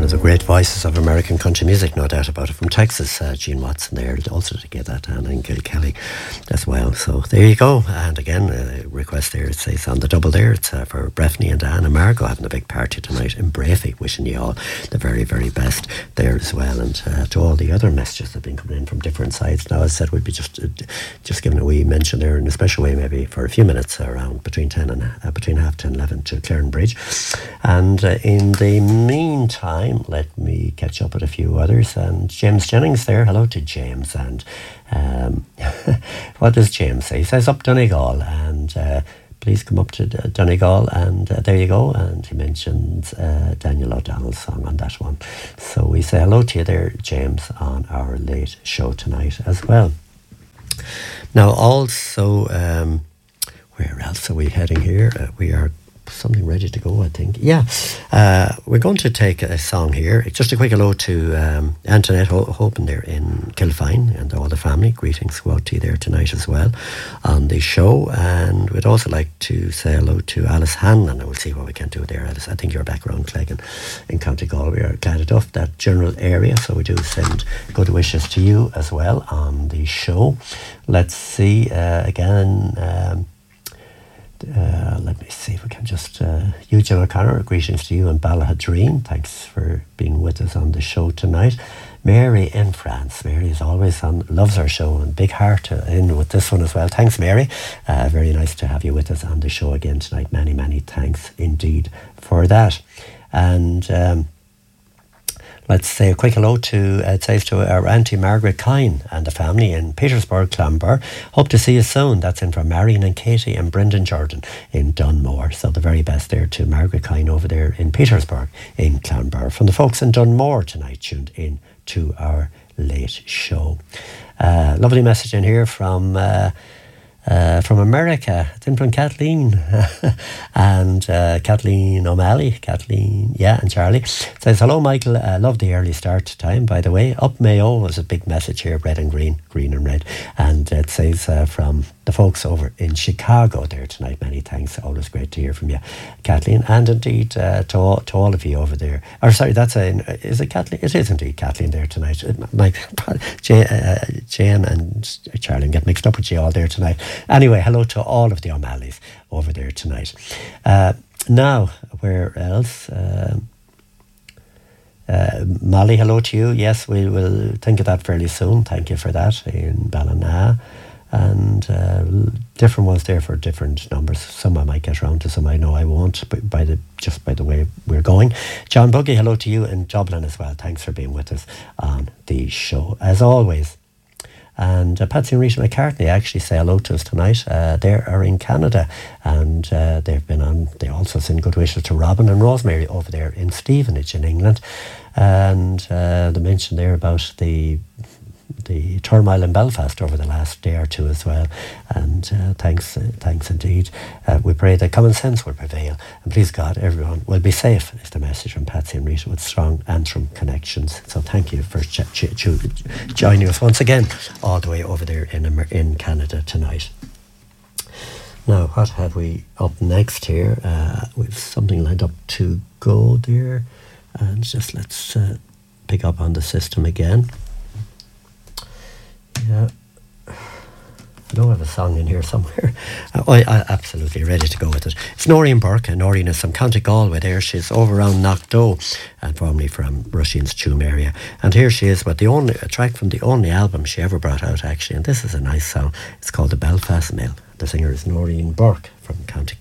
one of the great voices of American country music, no doubt about it, from Texas, Gene Watson there, also to get that, and Gil Kelly as well. So there you go. And again, request there, it says on the double there, it's for Breffney and Anne and Margot having a big party tonight in Brafey, wishing you all the very, very best there as well. And to all the other messages that have been coming in from different sides. Now, as I said, we'd be just giving a wee mention there in a special way, maybe for a few minutes around between half 10 and 11 to Claren Bridge. And in the meantime, let me catch up with a few others. And James Jennings there. Hello to James. And what does James say? He says up Donegal, and please come up to Donegal, and there you go. And he mentions Daniel O'Donnell's song on that one. So we say hello to you there, James, on our late show tonight as well. Now also, where else are we heading here? We are something ready to go, I think. Yeah, we're going to take a song here. Just a quick hello to Antoinette Hopen there in Kilfine and all the family. Greetings go out to you there tonight as well on the show. And we'd also like to say hello to Alice Hanlon, and we'll see what we can do there, Alice. I think you're back around Cleggan in County Galway or Clontarf, that general area. So we do send good wishes to you as well on the show. Let's see, again... let me see if we can just... Eugene O'Connor, greetings to you in Ballahadreen. Thanks for being with us on the show tonight. Mary in France. Mary is always on, loves our show, and big heart in with this one as well. Thanks, Mary. Very nice to have you with us on the show again tonight. Many, many thanks indeed for that. And... let's say a quick hello to, it says to our Auntie Margaret Kine and the family in Petersburg, Clonbur. Hope to see you soon. That's in from Marion and Katie and Brendan Jordan in Dunmore. So the very best there to Margaret Kine over there in Petersburg in Clonbur. From the folks in Dunmore tonight, tuned in to our late show. Lovely message in here from America. It's in from Kathleen and Kathleen O'Malley. Kathleen, yeah, and Charlie. Says, hello, Michael. Love the early start time, by the way. Up Mayo was a big message here, red and green, green and red. And it says from the folks over in Chicago there tonight. Many thanks. Always great to hear from you, Kathleen. And indeed to all of you over there. Or sorry, is it Kathleen? It is indeed Kathleen there tonight. Jane and Charlie get mixed up with you all there tonight. Anyway, hello to all of the O'Malleys over there tonight. Now, where else? Molly, hello to you. Yes, we will think of that fairly soon. Thank you for that in Ballina. And different ones there for different numbers. Some I might get around to, some I know I won't, but by the way we're going. John Buggy, hello to you in Dublin as well. Thanks for being with us on the show, as always. And Patsy and Rita McCartney actually say hello to us tonight. They are in Canada, and they also send good wishes to Robin and Rosemary over there in Stevenage in England. And they mentioned there about the turmoil in Belfast over the last day or two as well. And thanks indeed. We pray that common sense will prevail, and please God, everyone will be safe, is the message from Patsy and Rita with strong Antrim connections. So thank you for joining us once again all the way over there in Canada tonight. Now, what have we up next here? We've something lined up to go there, and just let's pick up on the system again. Yeah, I know I have a song in here somewhere. I'm absolutely ready to go with it. It's Noreen Burke, and Noreen is from County Galway there. She's over around Knockdoe, and formerly from Rusheen's Tuam area. And here she is with a track from the only album she ever brought out, actually. And this is a nice song. It's called The Belfast Mill. The singer is Noreen Burke from County Galway.